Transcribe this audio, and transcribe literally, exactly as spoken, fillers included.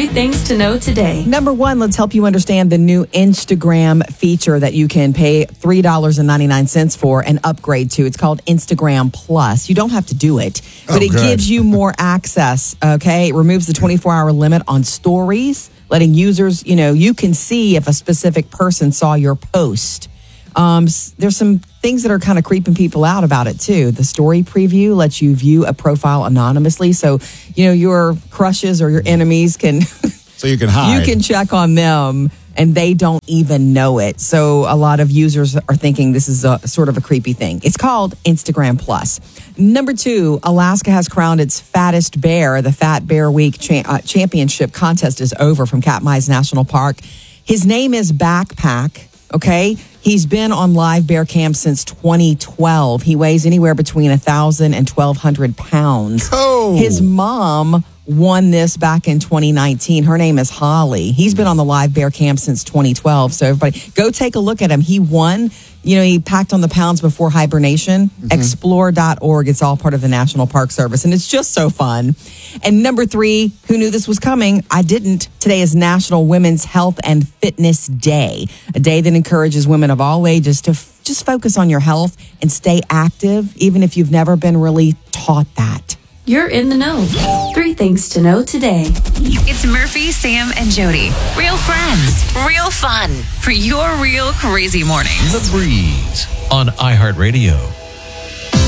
things to know today. Number one, let's help you understand the new Instagram feature that you can pay three dollars and ninety-nine cents for and upgrade to. It's called Instagram Plus. You don't have to do it, but Oh, it good. gives you more access, okay? It removes the twenty-four hour limit on stories, letting users, you know, you can see if a specific person saw your post. Um, s- there's some things that are kind of creeping people out about it too. The story preview lets you view a profile anonymously. So, you know, your crushes or your enemies can... So you can hide. You can check on them and they don't even know it. So a lot of users are thinking this is a sort of a creepy thing. It's called Instagram Plus. Number two, Alaska has crowned its fattest bear. The Fat Bear Week cha- uh, Championship contest is over from Katmai's National Park. His name is Backpack, okay? He's been on live bear cam since twenty twelve. He weighs anywhere between one thousand and twelve hundred pounds. Oh. His mom won this back in twenty nineteen. Her name is Holly. He's been on the live bear cam since twenty twelve. So everybody go take a look at him. He won. You know, he packed on the pounds before hibernation. Mm-hmm. Explore dot org. It's all part of the National Park Service. And it's just so fun. And number three, who knew this was coming? I didn't. Today is National Women's Health and Fitness Day, a day that encourages women of all ages to f- just focus on your health and stay active, even if you've never been really taught that. You're in the know. Three things to know today. It's Murphy, Sam, and Jody. Real friends, real fun for your real crazy mornings. The Breeze on iHeartRadio.